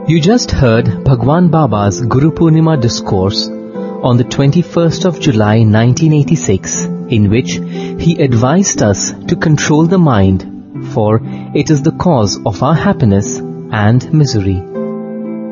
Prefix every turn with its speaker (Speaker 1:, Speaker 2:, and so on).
Speaker 1: You just heard Bhagwan Baba's Guru Purnima discourse on the 21st of July 1986, in which he advised us to control the mind, for it is the cause of our happiness and misery.